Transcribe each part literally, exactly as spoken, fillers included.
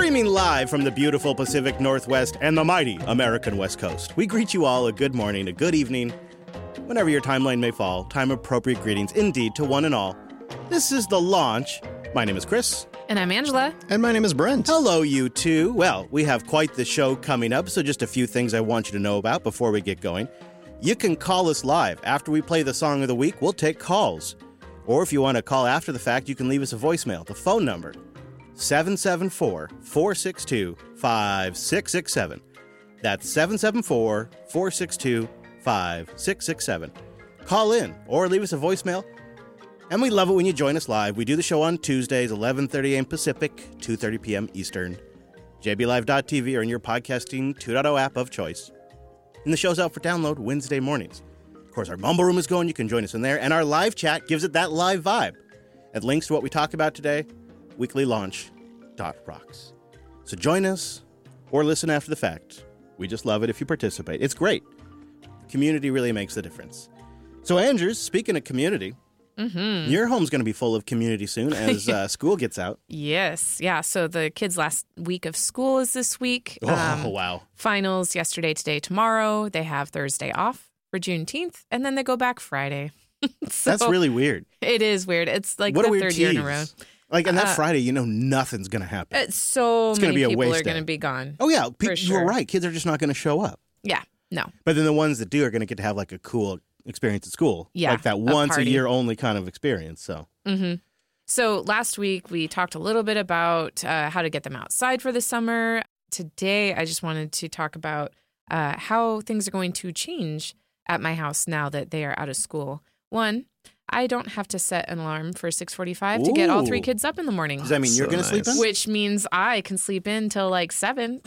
Streaming live from the beautiful Pacific Northwest and the mighty American West Coast, we greet you all a good morning, a good evening, whenever your timeline may fall. Time-appropriate greetings, indeed, to one and all. This is The Launch. My name is Chris. And I'm Angela. And my name is Brent. Hello, you two. Well, we have quite the show coming up, so just a few things I want you to know about before we get going. You can call us live. After we play the song of the week, we'll take calls. Or if you want to call after the fact, you can leave us a voicemail. The phone number, seven seven four, four six two, five six six seven. That's seven seven four, four six two, five six six seven. Call in or leave us a voicemail. And we love it when you join us live. We do the show on Tuesdays, eleven thirty a.m. Pacific, two thirty p.m. Eastern. j b live dot t v or in your podcasting two point oh app of choice. And the show's out for download Wednesday mornings. Of course, our Mumble Room is going. You can join us in there. And our live chat gives it that live vibe. At links to what we talk about today, weekly launch dot rocks. So join us or listen after the fact. We just love it if you participate. It's great. Community really makes the difference. So, Andrews, speaking of community, mm-hmm. your home's going to be full of community soon as uh, school gets out. Yes. Yeah. So the kids' last week of school is this week. Oh, um, wow. Finals yesterday, today, tomorrow. They have Thursday off for Juneteenth, and then they go back Friday. So that's really weird. It is weird. It's like what the a weird third tease. year in a row. Like, and that uh, Friday, you know nothing's going to happen. It's so it's many be a people waste are going to day. be gone. Oh, yeah. Pe- sure. You're right. Kids are just not going to show up. Yeah. No. But then the ones that do are going to get to have, like, a cool experience at school. Yeah. Like that once a year only kind of experience. So. Mm-hmm. So last week, we talked a little bit about uh, how to get them outside for the summer. Today, I just wanted to talk about uh, how things are going to change at my house now that they are out of school. One, I don't have to set an alarm for six forty-five to get all three kids up in the morning. Does that mean so you're going to nice. sleep in? Which means I can sleep in till like seven.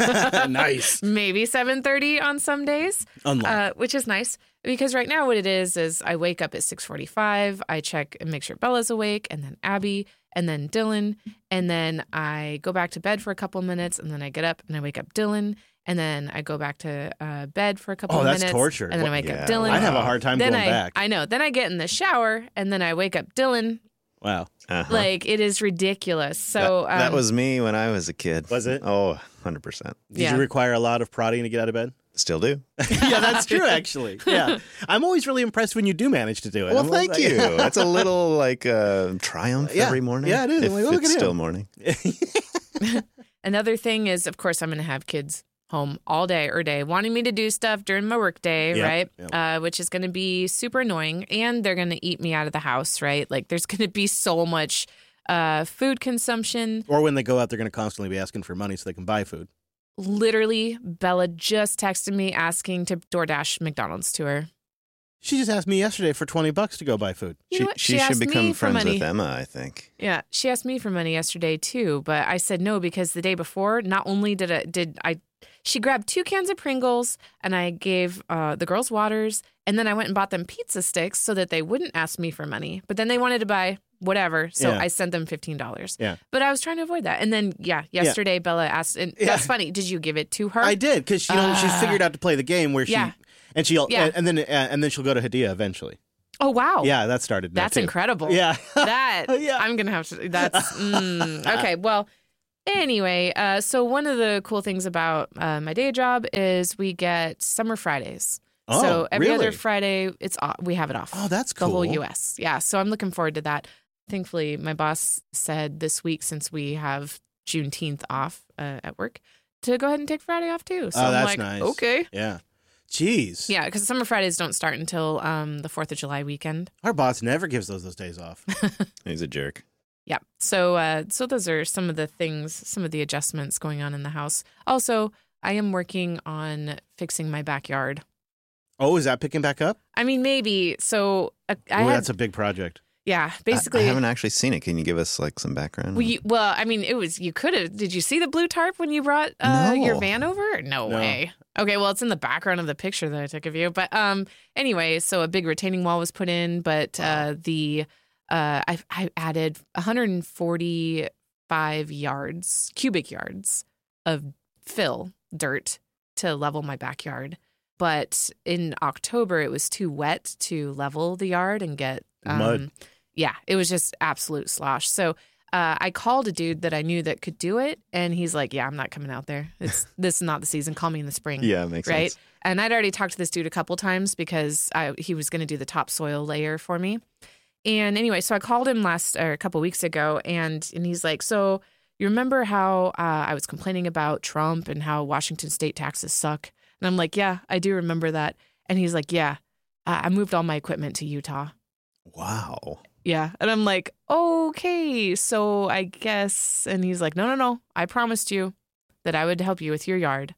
Nice. Maybe seven thirty on some days, uh, which is nice. Because right now what it is is I wake up at six forty-five, I check and make sure Bella's awake, and then Abby, and then Dylan, and then I go back to bed for a couple of minutes, and then I get up and I wake up Dylan, and then I go back to uh, bed for a couple oh, of that's minutes. torture. And then I wake yeah. up Dylan. I'd have a hard time then going I, back. I know. Then I get in the shower, and then I wake up Dylan. Wow. Uh-huh. Like, it is ridiculous. So that, that um, was me when I was a kid. Was it? Oh, one hundred percent. Did yeah. you require a lot of prodding to get out of bed? Still do. Yeah, that's true, actually. Yeah. I'm always really impressed when you do manage to do it. Well, I'm thank like, you. That's a little like uh, triumph Yeah. every morning. Yeah, it is. If Like, look it's at him. still morning. Another thing is, of course, I'm going to have kids home all day or day wanting me to do stuff during my work day, Yep, right? yep. Uh, which is going to be super annoying. And they're going to eat me out of the house, right? Like, there's going to be so much uh, food consumption. Or when they go out, they're going to constantly be asking for money so they can buy food. Literally, Bella just texted me asking to DoorDash McDonald's to her. She just asked me yesterday for twenty bucks to go buy food. You she know what? she, She should asked me become for friends money. with Emma, I think. Yeah, she asked me for money yesterday too, but I said no because the day before, not only did I did I, she grabbed two cans of Pringles and I gave uh, the girls waters, and then I went and bought them pizza sticks so that they wouldn't ask me for money. But then they wanted to buy whatever, so Yeah. I sent them fifteen dollars. Yeah. But I was trying to avoid that, and then yeah, yesterday Bella asked, and Yeah. that's funny. Did you give it to her? I did, because you know, she's Uh, figured out to play the game where she, yeah. and she'll, Yeah. and, and then uh, and then she'll go to Hadia eventually. Oh wow. Yeah, that started now, That's too. incredible. Yeah. That Yeah. I'm gonna have to. That's mm, okay. Well, anyway, uh, so one of the cool things about uh, my day job is we get summer Fridays. Oh, so every really? other Friday, it's off. We have it off. Oh, that's the cool. whole U S. Yeah. So I'm looking forward to that. Thankfully, my boss said this week, since we have Juneteenth off uh, at work, to go ahead and take Friday off too. So Oh, I'm that's like, nice. okay. Yeah. Jeez. Yeah, because summer Fridays don't start until um, the fourth of July weekend. Our boss never gives those those days off. He's a jerk. Yeah. So uh, so those are some of the things, some of the adjustments going on in the house. Also, I am working on fixing my backyard. Oh, is that picking back up? I mean, maybe. So uh, I Oh, had, that's a big project. yeah, I, basically. I haven't actually seen it. Can you give us like some background? well, you, well, I mean, it was, you could have, did you see the blue tarp when you brought uh, No. your van over? No, No. way. Okay, well, it's in the background of the picture that I took of you. But um, anyway, so a big retaining wall was put in, but uh, the, uh, I, I added one hundred forty-five yards, cubic yards of fill, dirt, to level my backyard. But in October, it was too wet to level the yard and get um, Mud. Yeah, it was just absolute slosh. So uh, I called a dude that I knew that could do it, and he's like, "Yeah, I'm not coming out there. It's this is not the season. Call me in the spring." Yeah, makes right? sense. And I'd already talked to this dude a couple times because I, he was going to do the topsoil layer for me. And anyway, so I called him last or a couple weeks ago, and and he's like, "So you remember how uh, I was complaining about Trump and how Washington state taxes suck?" And I'm like, "Yeah, I do remember that." And he's like, "Yeah, uh, I moved all my equipment to Utah." Wow. Yeah. And I'm like, "Okay, so I guess." And he's like, "No, no, no. I promised you that I would help you with your yard.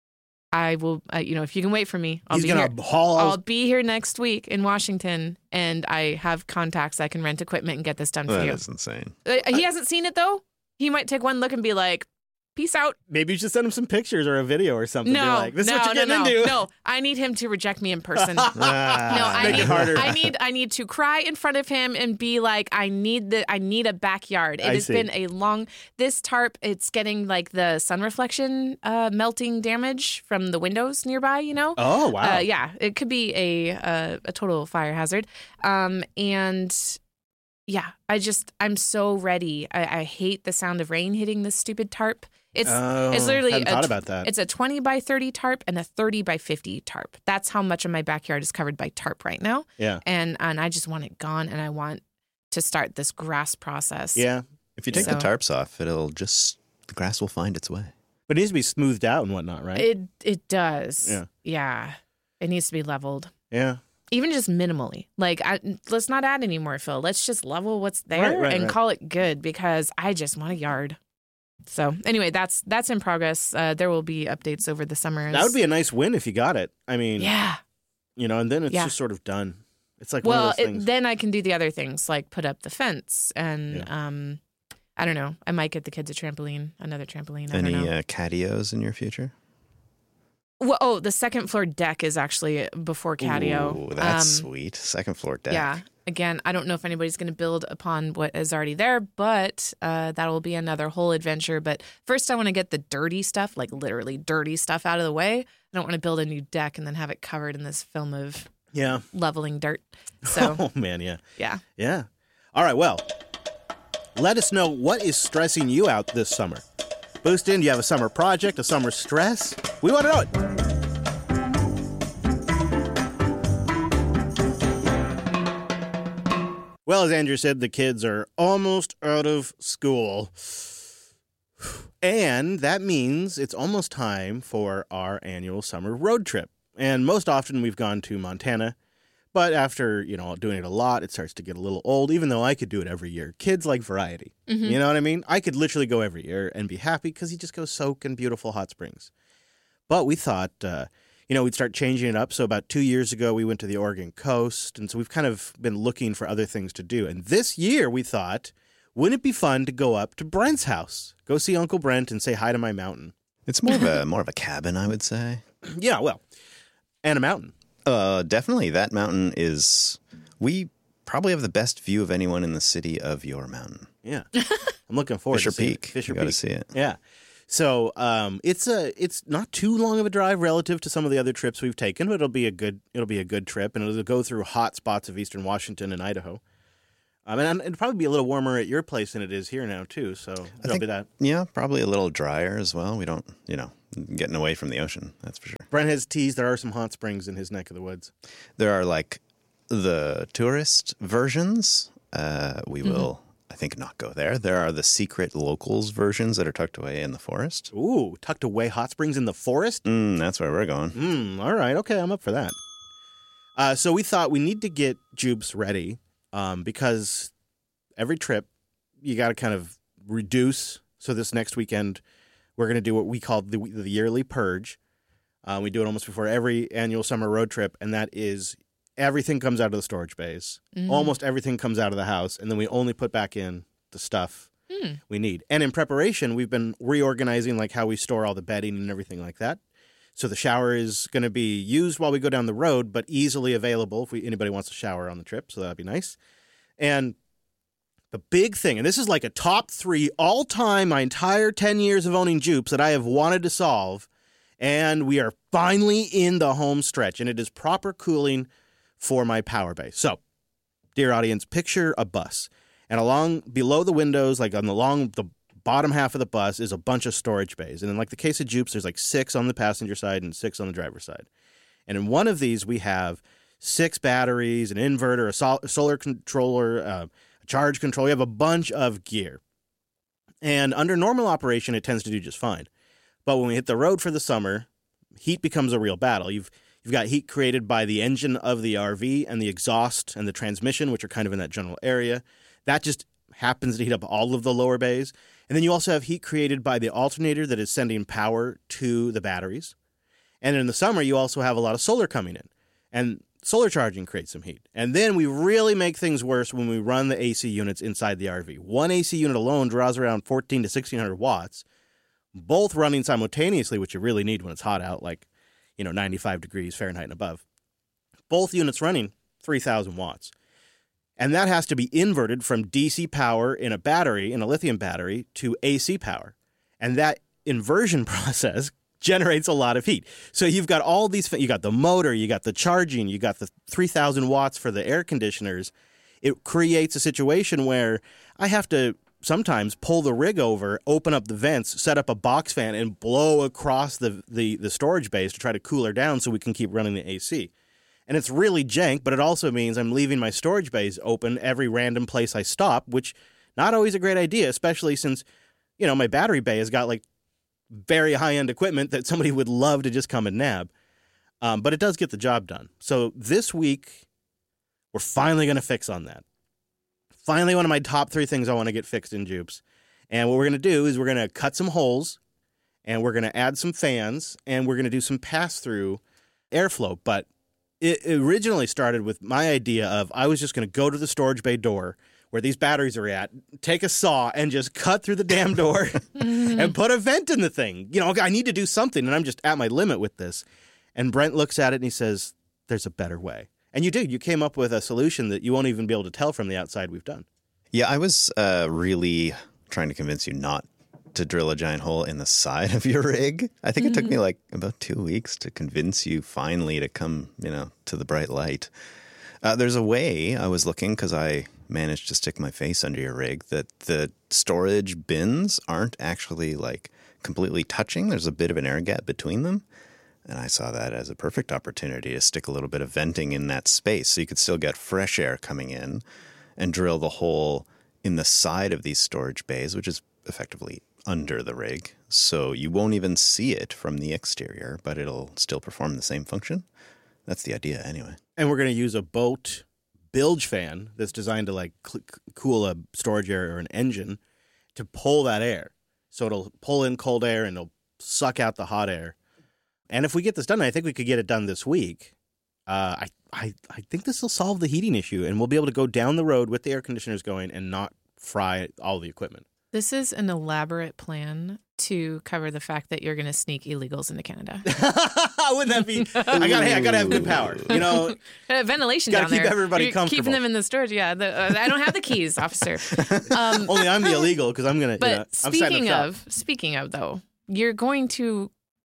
I will, uh, you know, if you can wait for me, I'll He's be gonna here. haul. I'll be here next week in Washington, and I have contacts. I can rent equipment and get this done for That you." is insane. Uh, he hasn't seen it though. He might take one look and be like, "Peace out." Maybe you should send him some pictures or a video or something. Be No, like, this no, is what you're no, getting no, into. no. I need him to reject me in person. Ah, No, I Make it need, harder. I need, I need to cry in front of him and be like, "I need the, I need a backyard." It I has see. been a long. This tarp, it's getting like the sun reflection, uh, melting damage from the windows nearby. You know. Oh wow. Uh, yeah, it could be a a, a total fire hazard. Um, and yeah, I just I'm so ready. I, I hate the sound of rain hitting this stupid tarp. It's oh, it's literally hadn't a thought tw- about that. It's a twenty by thirty tarp and a thirty by fifty tarp. That's how much of my backyard is covered by tarp right now. Yeah. And and I just want it gone, and I want to start this grass process. Yeah. If you take So- the tarps off, it'll just, the grass will find its way. But it needs to be smoothed out and whatnot, right? It it does. Yeah. Yeah. It needs to be leveled. yeah. Even just minimally. Like, I, let's not add any more fill. Let's just level what's there Right, right, and right. call it good, because I just want a yard. So anyway, that's that's in progress. Uh, there will be updates over the summer. That would be a nice win if you got it. I mean, yeah. you know, and then it's Yeah. just sort of done. It's like one Well, of those it, things. then I can do the other things like put up the fence and Yeah. um, I don't know. I might get the kids a trampoline, another trampoline. I Any don't know. uh, catios in your future? Well, oh, the second floor deck is actually before catio. Ooh, that's Um, sweet. Second floor deck. Yeah. Again, I don't know if anybody's going to build upon what is already there, but uh, that will be another whole adventure. But first, I want to get the dirty stuff, like literally dirty stuff, out of the way. I don't want to build a new deck and then have it covered in this film of yeah. leveling dirt. So, Oh man, yeah. yeah. Yeah. All right, well, let us know what is stressing you out this summer. Boostin, do you have a summer project, a summer stress? We want to know it. Well, as Andrew said, the kids are almost out of school. And that means it's almost time for our annual summer road trip. And most often we've gone to Montana. But after, you know, doing it a lot, it starts to get a little old, even though I could do it every year. Kids like variety. Mhm. You know what I mean? I could literally go every year and be happy because you just go soak in beautiful hot springs. But we thought, uh, you know, we'd start changing it up. So about two years ago, we went to the Oregon coast. And so we've kind of been looking for other things to do. And this year, we thought, wouldn't it be fun to go up to Brent's house? Go see Uncle Brent and say hi to my mountain. It's more of a more of a cabin, I would say. Yeah, well, and a mountain. Uh, definitely. That mountain is. We probably have the best view of anyone in the city of your mountain. Yeah. I'm looking forward Fisher to seeing Peak. it. Fisher you gotta Peak. see it. Yeah. So um, it's a it's not too long of a drive relative to some of the other trips we've taken, but it'll be a good it'll be a good trip, and it'll go through hot spots of eastern Washington and Idaho. Um, and it'll probably be a little warmer at your place than it is here now too. So it'll think- be that. Yeah, probably a little drier as well. We don't, you know, getting away from the ocean. That's for sure. Brent has teased there are some hot springs in his neck of the woods. There are like the tourist versions. Uh, we Mm-hmm. will, I think, not go there. There are the secret locals versions that are tucked away in the forest. Ooh, tucked away hot springs in the forest. Mm, that's where we're going. Hmm. All right. Okay, I'm up for that. Uh, so we thought we need to get Jubes ready um, because every trip you got to kind of reduce. So this next weekend we're going to do what we call the, the yearly purge. Uh, we do it almost before every annual summer road trip, and that is everything comes out of the storage bays. Mm. Almost everything comes out of the house, and then we only put back in the stuff Hmm. we need. And in preparation, we've been reorganizing like how we store all the bedding and everything like that. So the shower is going to be used while we go down the road, but easily available if we, anybody wants to shower on the trip. So that'd be nice. And the big thing, and this is like a top three all time, my entire ten years of owning Jupes that I have wanted to solve. And we are finally in the home stretch, and it is proper cooling for my power base. So, dear audience, picture a bus. And along below the windows, like on the long the bottom half of the bus, is a bunch of storage bays. And in like the case of Jupes, there's like six on the passenger side and six on the driver's side. And in one of these, we have six batteries, an inverter, a sol- solar controller, uh, a charge controller. We have a bunch of gear. And under normal operation, it tends to do just fine. But when we hit the road for the summer, heat becomes a real battle. You've you've got heat created by the engine of the R V and the exhaust and the transmission, which are kind of in that general area. That just happens to heat up all of the lower bays. And then you also have heat created by the alternator that is sending power to the batteries. And in the summer, you also have a lot of solar coming in. And solar charging creates some heat. And then we really make things worse when we run the A C units inside the R V. One A C unit alone draws around fourteen to sixteen hundred watts, both running simultaneously, which you really need when it's hot out, like, you know, ninety-five degrees Fahrenheit and above. Both units running three thousand watts. And that has to be inverted from D C power in a battery, in a lithium battery, to A C power. And that inversion process generates a lot of heat. So you've got all these, you got the motor, you got the charging, you got the three thousand watts for the air conditioners. It creates a situation where I have to sometimes pull the rig over, open up the vents, set up a box fan, and blow across the, the, the storage bays to try to cool her down so we can keep running the A C. And it's really jank, but it also means I'm leaving my storage bays open every random place I stop, which not always a great idea, especially since, you know, my battery bay has got like very high-end equipment that somebody would love to just come and nab. Um, but it does get the job done. So this week, we're finally going to fix on that. Finally, one of my top three things I want to get fixed in Jupes. And what we're going to do is we're going to cut some holes, and we're going to add some fans, and we're going to do some pass-through airflow. But it originally started with my idea of I was just going to go to the storage bay door where these batteries are at, take a saw and just cut through the damn door and put a vent in the thing. You know, I need to do something, and I'm just at my limit with this. And Brent looks at it and he says, there's a better way. And you did. You came up with a solution that you won't even be able to tell from the outside we've done. Yeah, I was uh, really trying to convince you not to drill a giant hole in the side of your rig. I think it took me like about two weeks to convince you finally to come, you know, to the bright light. Uh, there's a way I was looking because I managed to stick my face under your rig that the storage bins aren't actually like completely touching. There's a bit of an air gap between them. And I saw that as a perfect opportunity to stick a little bit of venting in that space so you could still get fresh air coming in and drill the hole in the side of these storage bays, which is effectively under the rig. So you won't even see it from the exterior, but it'll still perform the same function. That's the idea anyway. And we're going to use a boat bilge fan that's designed to like cl- cool a storage area or an engine to pull that air. So it'll pull in cold air and it'll suck out the hot air. And if we get this done, I think we could get it done this week. Uh, I, I, I think this will solve the heating issue, and we'll be able to go down the road with the air conditioners going and not fry all the equipment. This is an elaborate plan to cover the fact that you're going to sneak illegals into Canada. Wouldn't that be? I got. Hey, I got to have good power. You know, uh, ventilation gotta down keep there. everybody You're comfortable. Keeping them in the storage. Yeah, the, uh, I don't have the keys, officer. Um, Only I'm the illegal because I'm gonna. but You know, I'm setting speaking up of, shop. speaking of though, you're going to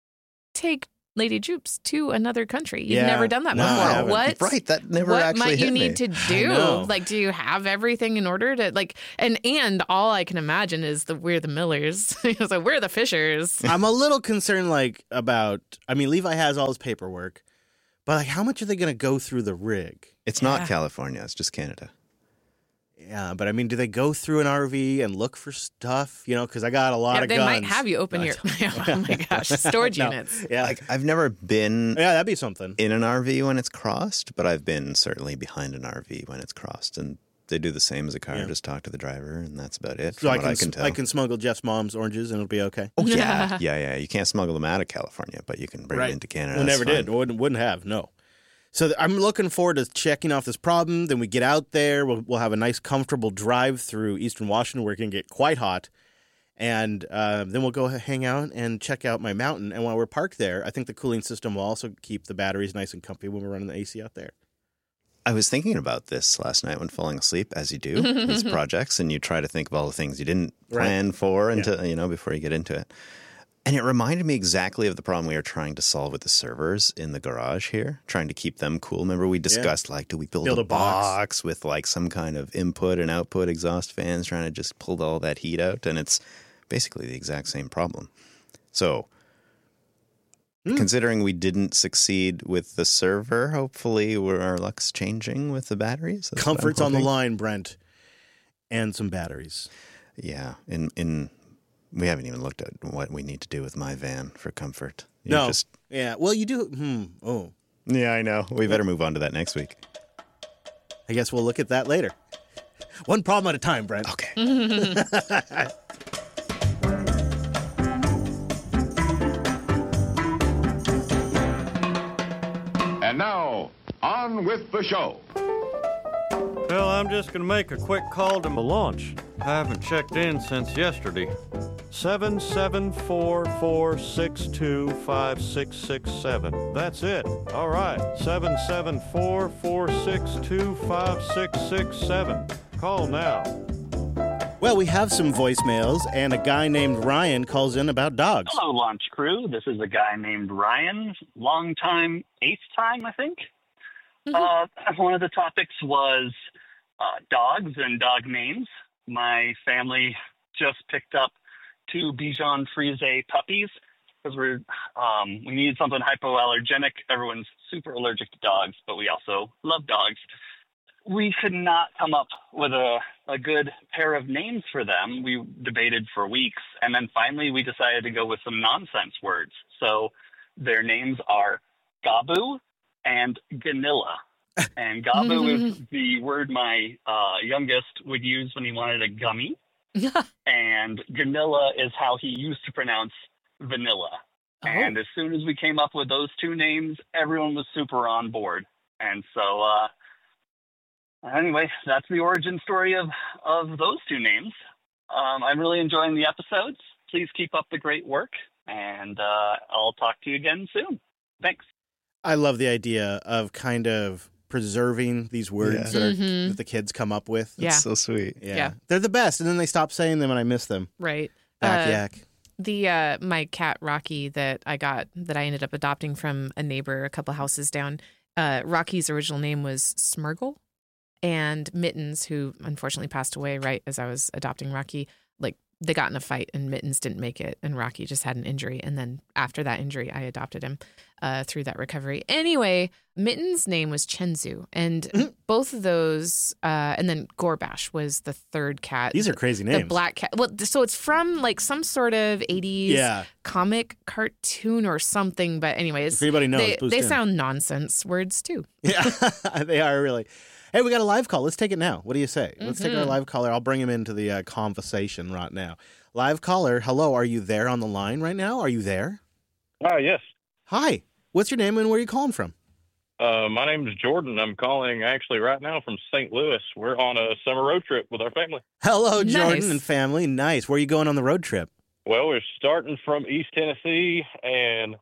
take Lady Jupes to another country. You've Yeah. never done that No, I before. haven't. What? Right, that never what actually might hit you me. need to do? know. Like, do you have everything in order to like? And and all I can imagine is the we're the Millers. So we're the Fishers. I'm a little concerned, like about. I mean, Levi has all his paperwork, but like, how much are they going to go through the rig? It's Yeah. not California, it's just Canada. Yeah, but I mean, do they go through an R V and look for stuff? You know, because I got a lot Yeah, of they guns. might have you open No, your. Oh my gosh, storage No. units. Yeah, Like I've never been yeah, that'd be something. in an R V when it's crossed, but I've been certainly behind an R V when it's crossed, and they do the same as a car. Yeah. Just talk to the driver, and that's about it. So From I what can, I can tell. I can smuggle Jeff's mom's oranges and it'll be okay. Oh yeah, yeah, yeah. You can't smuggle them out of California, but you can bring Right. them into Canada. We That's never fine. did. Wouldn't, wouldn't have. No. So th- I'm looking forward to checking off this problem. Then we get out there. We'll, we'll have a nice, comfortable drive through Eastern Washington where it can get quite hot. And uh, then we'll go hang out and check out my mountain. And while we're parked there, I think the cooling system will also keep the batteries nice and comfy when we're running the A C out there. I was thinking about this last night when falling asleep, as you do, these projects, and you try to think of all the things you didn't Right. plan for until, you know, before you get into it. And it reminded me exactly of the problem we were trying to solve with the servers in the garage here, trying to keep them cool. Remember we discussed, yeah. like, do we build, build a, a box? box with, like, some kind of input and output exhaust fans trying to just pull all that heat out? And it's basically the exact same problem. So mm. considering we didn't succeed with the server, hopefully we're, our luck's changing with the batteries. That's Comfort's on the line, Brent, and some batteries. Yeah, in in... We haven't even looked at what we need to do with my van for comfort. You no. Just... Yeah. Well, you do. Hmm. Oh. Yeah, I know. We better move on to that next week. I guess we'll look at that later. One problem at a time, Brent. Okay. And now, on with the show. Well, I'm just going to make a quick call to my launch. I haven't checked in since yesterday. seven seven four four six two five six six seven. That's it. All right. seven seven four four six two five six six seven. Call now. Well, we have some voicemails, and a guy named Ryan calls in about dogs. Hello, launch crew. This is a guy named Ryan. Long time, eighth time, I think. Mm-hmm. Uh, one of the topics was uh, dogs and dog names. My family just picked up two Bichon Frise puppies because we're um, we needed something hypoallergenic. Everyone's super allergic to dogs, but we also love dogs. We could not come up with a, a good pair of names for them. We debated for weeks, and then finally we decided to go with some nonsense words. So their names are Gabu and Ganilla. And Gabu is the word my uh, youngest would use when he wanted a gummy. And Ganilla is how he used to pronounce vanilla. Oh. And as soon as we came up with those two names, everyone was super on board. And so, uh, anyway, that's the origin story of, of those two names. Um, I'm really enjoying the episodes. Please keep up the great work. And uh, I'll talk to you again soon. Thanks. I love the idea of kind of preserving these words yeah. that, are, mm-hmm. that the kids come up with. Yeah. It's so sweet. Yeah. yeah. They're the best, and then they stop saying them, and I miss them. Right. Back uh, yak. The uh, my cat Rocky that I got that I ended up adopting from a neighbor a couple houses down. Uh, Rocky's original name was Smurgle, and Mittens, who unfortunately passed away right as I was adopting Rocky, like they got in a fight and Mittens didn't make it, and Rocky just had an injury. And then after that injury, I adopted him uh, through that recovery. Anyway, Mittens' name was Chenzu, and both of those, uh, and then Gorbash was the third cat. These are crazy names. The black cat. Well, so it's from like some sort of eighties yeah. comic cartoon or something. But anyways, if anybody knows, they, they in. sound nonsense words too. Yeah, they are really. Hey, we got a live call. Let's take it now. What do you say? Let's mm-hmm. take our live caller. I'll bring him into the uh, conversation right now. Live caller, hello. Are you there on the line right now? Are you there? Uh, yes. Hi. What's your name and where are you calling from? Uh, my name is Jordan. I'm calling actually right now from Saint Louis. We're on a summer road trip with our family. Hello, Jordan nice. and family. Nice. Where are you going on the road trip? Well, we're starting from East Tennessee and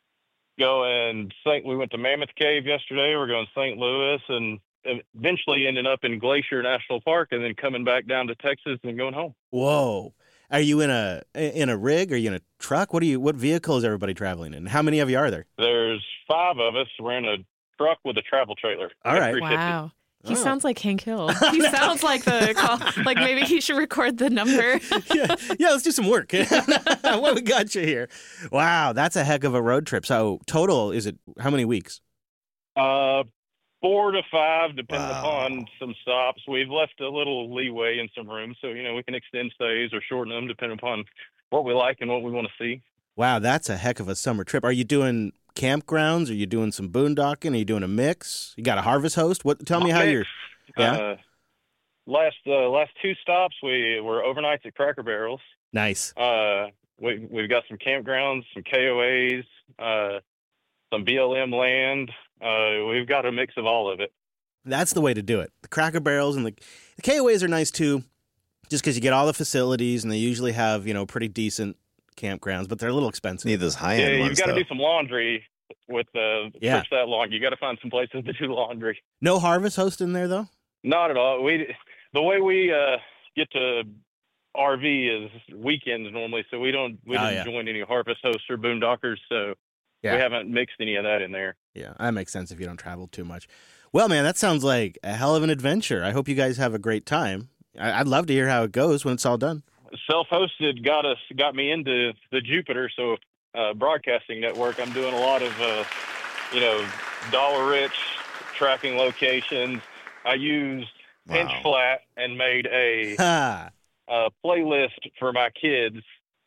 going Saint. We went to Mammoth Cave yesterday. We're going Saint Louis and eventually ending up in Glacier National Park and then coming back down to Texas and going home. Whoa. Are you in a in a rig? Are you in a truck? What are you? What vehicle is everybody traveling in? How many of you are there? There's five of us. We're in a truck with a travel trailer. All right. Wow. He oh. sounds like Hank Hill. He sounds like the call. Like maybe he should record the number. yeah, yeah. Let's do some work. What we got you here? Wow, that's a heck of a road trip. So total, is it how many weeks? Uh. Four to five, depending wow. upon some stops. We've left a little leeway in some rooms, so, you know, we can extend stays or shorten them depending upon what we like and what we want to see. Wow, that's a heck of a summer trip. Are you doing campgrounds? Are you doing some boondocking? Are you doing a mix? You got a harvest host? What? Tell me how mix. you're... Yeah? Uh, last uh, last two stops, we were overnights at Cracker Barrels. Nice. Uh, we, we've got some campgrounds, some K O As, uh, some B L M land. Uh, we've got a mix of all of it. That's the way to do it. The Cracker Barrels and the, the K O As are nice too, just because you get all the facilities and they usually have, you know, pretty decent campgrounds, but they're a little expensive. Need those high-end yeah, ones, you've got to though. do some laundry with the uh, yeah. trips that long. You got to find some places to do laundry. No harvest host in there, though? Not at all. We The way we uh, get to R V is weekends normally, so we don't we Oh, didn't yeah. join any harvest hosts or boondockers, so Yeah. we haven't mixed any of that in there. Yeah, that makes sense if you don't travel too much. Well, man, that sounds like a hell of an adventure. I hope you guys have a great time. I- I'd love to hear how it goes when it's all done. Self-hosted got us got me into the Jupiter, so uh, broadcasting network. I'm doing a lot of uh, you know dollar rich tracking locations. I used Pinch Wow. Flat and made a, Ha! a playlist for my kids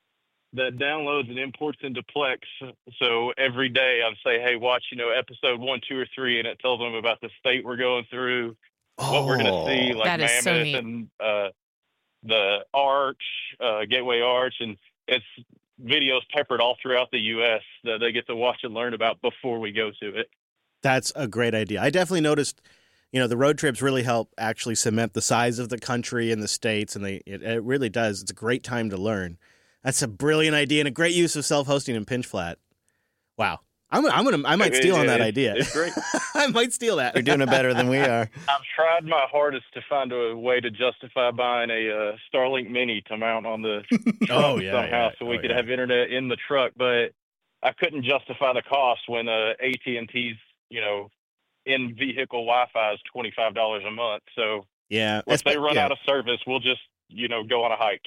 that downloads and imports into Plex. So every day I'm say, hey, watch you know episode one, two, or three, and it tells them about the state we're going through, what we're going to see, like That is Mammoth so neat. and uh, the Arch, uh, Gateway Arch, and it's videos peppered all throughout the U S that they get to watch and learn about before we go to it. That's a great idea. I definitely noticed, you know, the road trips really help actually cement the size of the country and the states, and they it, it really does. It's a great time to learn. That's a brilliant idea and a great use of self-hosting in Pinch Flat. Wow. I'm I'm gonna I might steal on that It- idea. It's great. I might steal that. You're doing it better than we are. I've tried my hardest to find a way to justify buying a uh, Starlink Mini to mount on the truck Oh, yeah, somehow, yeah. so we Oh, could yeah. have internet in the truck. But I couldn't justify the cost when uh, A T and T's, you know, in vehicle Wi-Fi is twenty-five dollars a month. So Yeah. if they run yeah. out of service, we'll just you know go on a hike.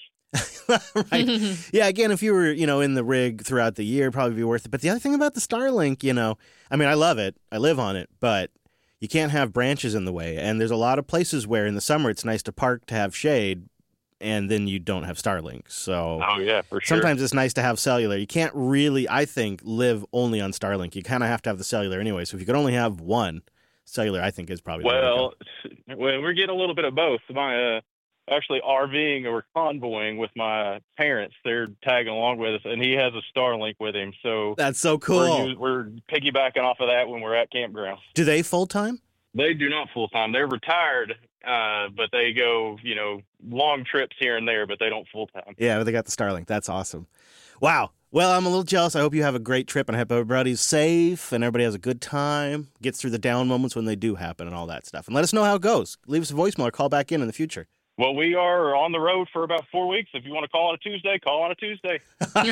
right. Yeah, again, if you were, you know, in the rig throughout the year, it'd probably be worth it. But the other thing about the Starlink, you know, I mean, I love it. I live on it, but you can't have branches in the way. And there's a lot of places where in the summer it's nice to park to have shade, and then you don't have Starlink. So Oh yeah, for sure. sometimes it's nice to have cellular. You can't really, I think, live only on Starlink. You kind of have to have the cellular anyway. So if you could only have one, cellular, I think, is probably the way to go. Well, well, we're getting a little bit of both. My uh, actually RVing or convoying with my parents. They're tagging along with us, and he has a Starlink with him. So That's so we're, cool. us- we're piggybacking off of that when we're at campgrounds. Do they full time? They do not full time. They're retired, uh, but they go, you know, long trips here and there, but they don't full time. Yeah, but they got the Starlink. That's awesome. Wow. Well, I'm a little jealous. I hope you have a great trip, and I hope everybody's safe and everybody has a good time, gets through the down moments when they do happen and all that stuff. And let us know how it goes. Leave us a voicemail or call back in in the future. Well, we are on the road for about four weeks. If you want to call on a Tuesday, call on a Tuesday. Nice.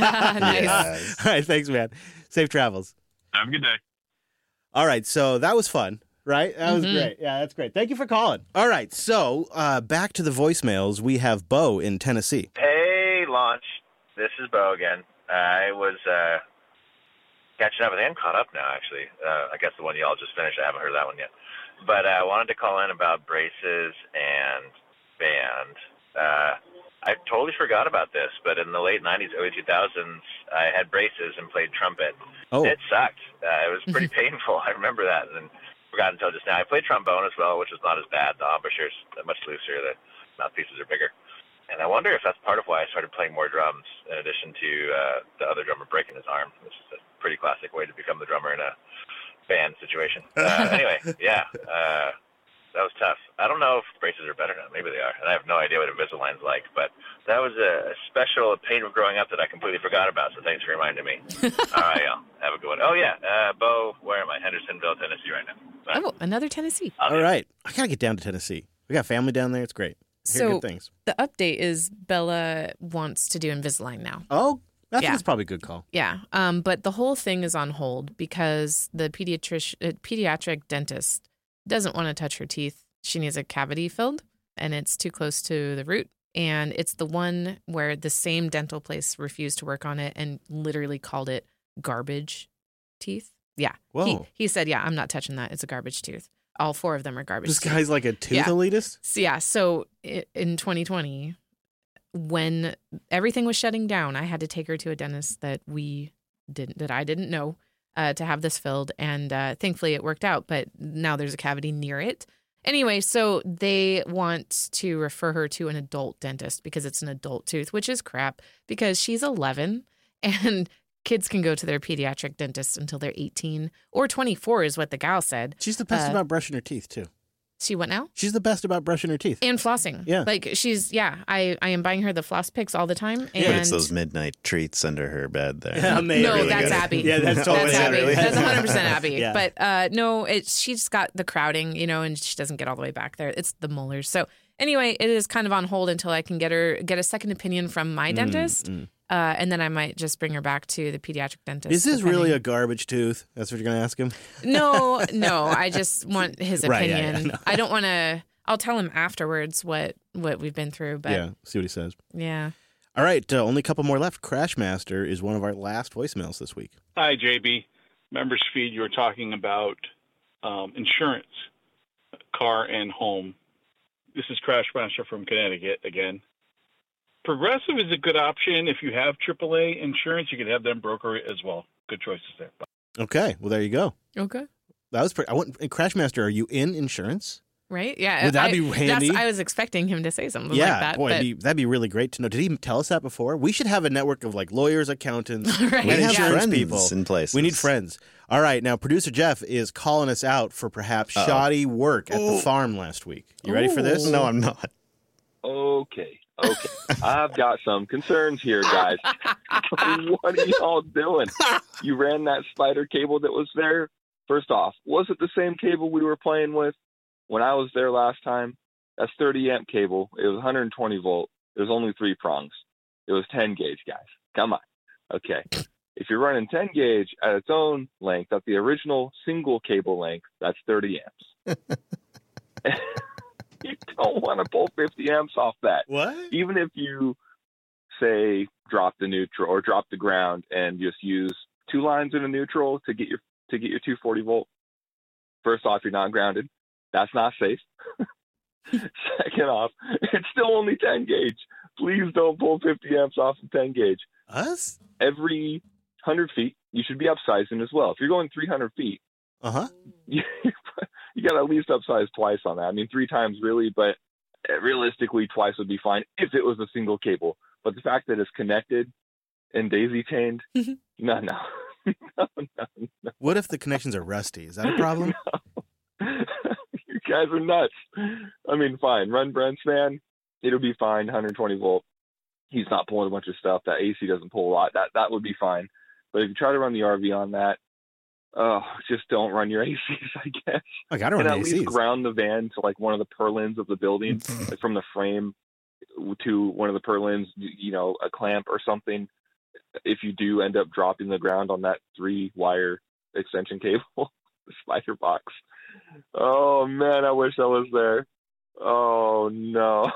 Yes. All right. Thanks, man. Safe travels. Have a good day. All right. So that was fun, right? That was Mhm. great. Yeah, that's great. Thank you for calling. All right. So uh, back to the voicemails. We have Bo in Tennessee. Hey, Launch. This is Bo again. I was uh, catching up. I think I'm caught up now, actually. Uh, I guess the one y'all just finished. I haven't heard that one yet. But uh, I wanted to call in about braces and band. Uh, I totally forgot about this, but in the late nineties, early two thousands, I had braces and played trumpet. Oh, It sucked. Uh, it was pretty painful. I remember that, and forgot until just now. I played trombone as well, which is not as bad. The embouchure's much looser. The mouthpieces are bigger. And I wonder if that's part of why I started playing more drums, in addition to uh, the other drummer breaking his arm, which is a pretty classic way to become the drummer in a band situation. Uh, anyway, yeah, uh, that was tough. I don't know if braces are better now. Maybe they are. And I have no idea what Invisalign's like. But that was a special pain of growing up that I completely forgot about, so thanks for reminding me. All right, y'all. Have a good one. Oh, yeah, uh, Bo, where am I? Hendersonville, Tennessee right now. Bye. Oh, another Tennessee. I'll all do it. right. I got to get down to Tennessee. We got family down there. It's great. I hear So good things. the update is Bella wants to do Invisalign now. Oh, I think Yeah. it's probably a good call. Yeah, um, but the whole thing is on hold because the pediatric uh, pediatric dentist doesn't want to touch her teeth. She needs a cavity filled, and it's too close to the root. And it's the one where the same dental place refused to work on it and literally called it garbage teeth. Yeah, Whoa. He, he said, "Yeah, I'm not touching that. It's a garbage tooth. All four of them are garbage." This teeth. guy's like a tooth Yeah. elitist? So, yeah, so i- in twenty twenty, when everything was shutting down, I had to take her to a dentist that we didn't, that I didn't know, uh, to have this filled, and uh, thankfully it worked out. But now there's a cavity near it. Anyway, so they want to refer her to an adult dentist because it's an adult tooth, which is crap because she's eleven and kids can go to their pediatric dentist until they're eighteen or twenty-four is what the gal said. She's the best Uh, about brushing her teeth, too. She what now? She's the best about brushing her teeth. And flossing. Yeah. Like she's, yeah, I, I am buying her the floss picks all the time. And But it's those midnight treats under her bed there. Yeah, man, no, really that's good. Abby. Yeah, that's totally that's Abby. Abby. That's one hundred percent Abby. Yeah. But uh, no, it, she's got the crowding, you know, and she doesn't get all the way back there. It's the molars. So Anyway, it is kind of on hold until I can get her get a second opinion from my dentist. Mm, mm. Uh, and then I might just bring her back to the pediatric dentist. Is this depending. really a garbage tooth? That's what you're going to ask him? No, no. I just want his Right, yeah, opinion. yeah, no. I don't want to. I'll tell him afterwards what, what we've been through. But Yeah, see what he says. yeah. All right, uh, only a couple more left. Crashmaster is one of our last voicemails this week. Hi, J B. Members feed, you were talking about um, insurance, car and home. This is Crashmaster from Connecticut again. Progressive is a good option. If you have triple A insurance, you can have them broker it as well. Good choices there. Bye. Okay, well, there you go. Okay. That was pretty. I want Crashmaster. Are you in insurance? Right? Yeah. Would that I, be handy? That's, I was expecting him to say something yeah, like that. boy, but... that'd, be, that'd be really great to know. Did he tell us that before? We should have a network of like lawyers, accountants, Right. and We have insurance friends people. in places. We need friends. All right, now producer Jeff is calling us out for perhaps Uh-oh. shoddy work at the farm last week. You ready for this? Ooh. No, I'm not. Okay, okay. I've got some concerns here, guys. What are y'all doing? You ran that spider cable that was there. First off, was it the same cable we were playing with when I was there last time? That's thirty amp cable. It was one hundred twenty volt. There's only three prongs. It was ten gauge, guys. Come on. Okay. If you're running ten gauge at its own length, at the original single cable length, that's thirty amps. You don't want to pull fifty amps off that. What? Even if you say drop the neutral or drop the ground and just use two lines in a neutral to get your to get your two forty volt. First off, you're not grounded. That's not safe. Second off, it's still only ten gauge. Please don't pull fifty amps off of ten gauge. Us? Every one hundred feet, you should be upsizing as well. If you're going three hundred feet, Uh huh. you, you got to at least upsize twice on that. I mean, three times really, but realistically, twice would be fine if it was a single cable. But the fact that it's connected and daisy chained, no, no. no, no, no. What if the connections are rusty? Is that a problem? You guys are nuts. I mean, fine. Run Brent's fan. It'll be fine. one hundred twenty volt. He's not pulling a bunch of stuff. That A C doesn't pull a lot. That that would be fine. But if you try to run the R V on that, oh, just don't run your A Cs, I guess. Like, I don't and run at A Cs. least ground the van to like one of the purlins of the building, like from the frame to one of the purlins, you know, a clamp or something. If you do end up dropping the ground on that three wire extension cable, the spider box. Oh man, I wish I was there. Oh no.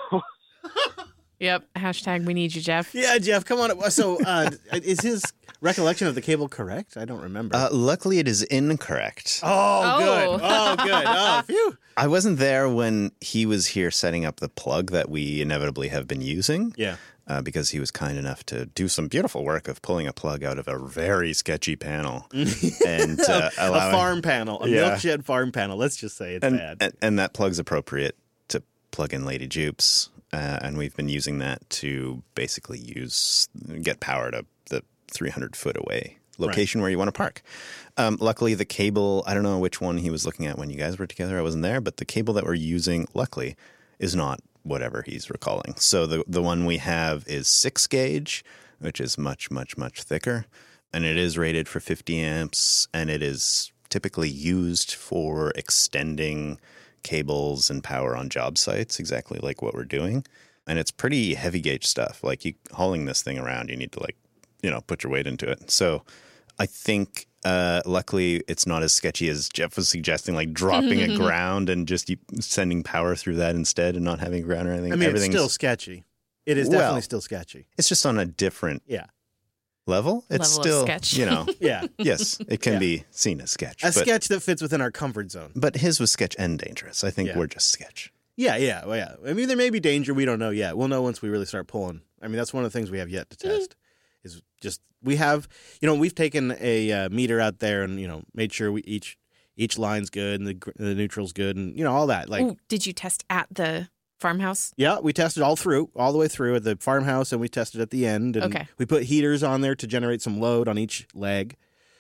Yep. Hashtag we need you, Jeff. Yeah, Jeff, come on. So, uh, is his recollection of the cable correct? I don't remember. Uh, luckily, it is incorrect. oh, Oh. good. Oh, good. Oh, phew. I wasn't there when he was here setting up the plug that we inevitably have been using. Yeah. Uh, because he was kind enough to do some beautiful work of pulling a plug out of a very sketchy panel and uh, a allowing, farm panel, a Yeah. milk shed farm panel. Let's just say it's and, bad. and and that plug's appropriate to plug in Lady Jupes, uh, and we've been using that to basically use get power to the three hundred foot away location where you want to park. Um, luckily, the cable, I don't know which one he was looking at when you guys were together. I wasn't there, but the cable that we're using, luckily, is not whatever he's recalling. So the the one we have is six gauge, which is much, much, much thicker. And it is rated for fifty amps, and it is typically used for extending cables and power on job sites, exactly like what we're doing. And it's pretty heavy gauge stuff. Like, you hauling this thing around, you need to, like, you know, put your weight into it. So I think uh, luckily it's not as sketchy as Jeff was suggesting, like dropping a ground and just sending power through that instead and not having a ground or anything. I mean, it's Everything's still sketchy. It is Well, definitely still sketchy. It's just on a different Yeah. level. It's Level of still, sketch. you know, Yeah. yes, it can Yeah. be seen as sketch. A but, sketch that fits within our comfort zone. but his was sketch and dangerous. I think Yeah. we're just sketch. Yeah, yeah, well, yeah. I mean, there may be danger. We don't know yet. We'll know once we really start pulling. I mean, that's one of the things we have yet to test. Is just we have, you know, we've taken a uh, meter out there and you know made sure we each each line's good and the gr- the neutral's good and you know all that. Like, Ooh, did you test at the farmhouse? yeah, we tested all through, all the way through at the farmhouse, and we tested at the end. And Okay. we put heaters on there to generate some load on each leg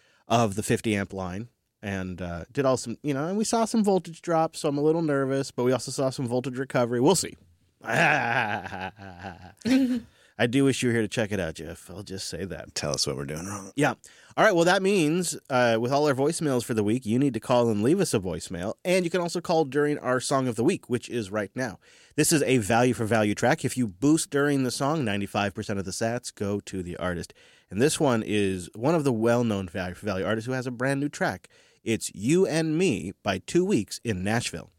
of the fifty amp line. And uh, did all some, you know, and we saw some voltage drops, so I'm a little nervous, but we also saw some voltage recovery. We'll see. I do wish you were here to check it out, Jeff. I'll just say that. Tell us what we're doing wrong. Yeah. All right. Well, that means uh, with all our voicemails for the week, you need to call and leave us a voicemail. And you can also call during our Song of the Week, which is right now. This is a value for value track. If you boost during the song, ninety-five percent of the sats go to the artist. And this one is one of the well-known value for value artists who has a brand new track. It's You and Me by Two Weeks in Nashville.